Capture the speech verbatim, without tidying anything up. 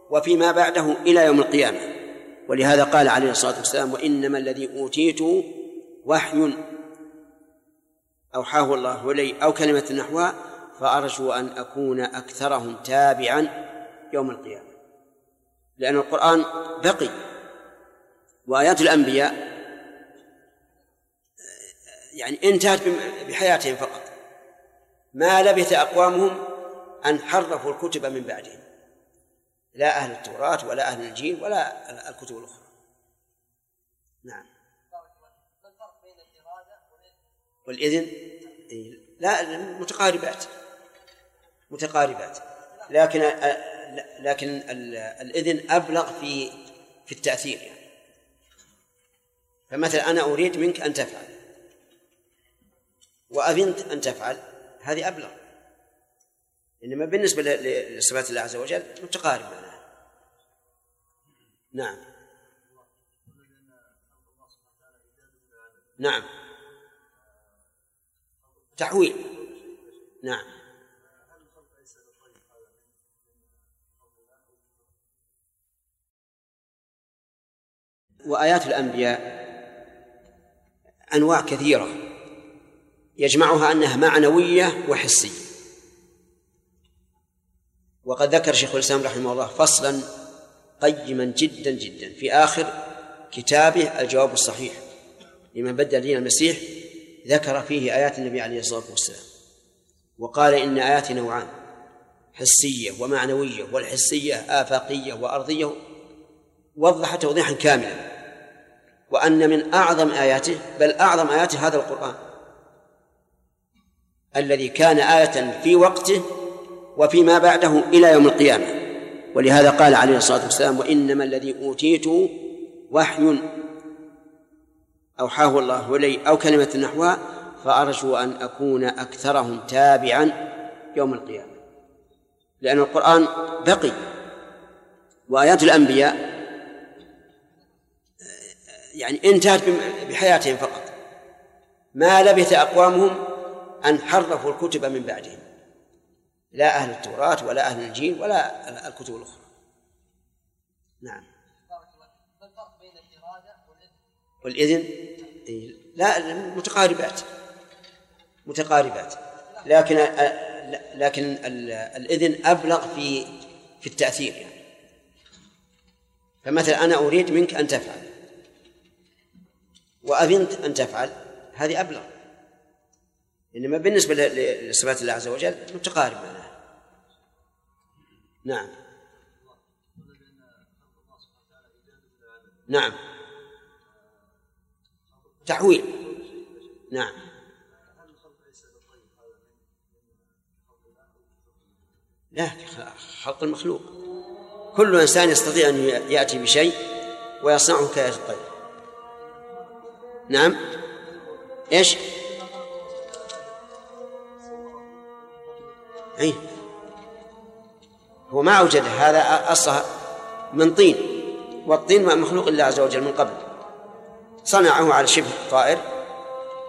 وفيما بعده إلى يوم القيامة. ولهذا قال عليه الصلاة والسلام: وإنما الذي أوتيته وحي أوحاه الله إلي أو كلمة نحوها فأرجو أن أكون أكثرهم تابعا يوم القيامة. لأن القرآن بقي، وآيات الأنبياء يعني انتهت بحياتهم فقط، ما لبث أقوامهم أن حرفوا الكتب من بعدهم، لا أهل التوراة ولا أهل الإنجيل ولا الكتب الأخرى. نعم. والإذن لا، متقاربات متقاربات لكن لكن الإذن أبلغ في في التأثير يعني. فمثلا أنا أريد منك أن تفعل وأذنت أن تفعل، هذه أبلغ. إنما بالنسبة لصفات الله عز وجل متقارب معنا. نعم نعم تحويل. نعم. وآيات الأنبياء أنواع كثيرة يجمعها أنها معنوية وحسية. وقد ذكر شيخ الإسلام رحمه الله فصلا قيما جدا جدا في آخر كتابه الجواب الصحيح لمن بدل دين المسيح، ذكر فيه آيات النبي عليه الصلاة والسلام وقال إن آيات نوعان: حسية ومعنوية، والحسية آفاقية وأرضية، وضح توضيحا كاملا. وأن من أعظم آياته، بل أعظم آياته، هذا القرآن الذي كان آية في وقته وفيما بعده إلى يوم القيامة. ولهذا قال عليه الصلاة والسلام: وإنما الذي أوتيته وحي أوحاه الله إلي أو كلمة نحوها فأرجو أن أكون أكثرهم تابعا يوم القيامة. لأن القرآن بقي، وآيات الأنبياء يعني انتهت بحياتهم فقط، ما لبث أقوامهم أن حرفوا الكتب من بعدهم، لا أهل التوراة ولا أهل الإنجيل ولا الكتب الأخرى. نعم. والإذن لا، متقاربات متقاربات لكن لكن الإذن أبلغ في في التأثير يعني. فمثلا أنا أريد منك أن تفعل وأذنت أن تفعل، هذه أبلغ. إنما بالنسبة لصفات الله عز وجل متقارب معنا. نعم نعم تحويل. نعم. لا، خلق المخلوق، كل إنسان يستطيع أن يأتي بشيء ويصنعه كآية الطير. نعم. إيش؟ أي هو ما أوجد هذا، أصلها من طين، والطين ما مخلوق الله عز وجل من قبل، صنعه على شبه طائر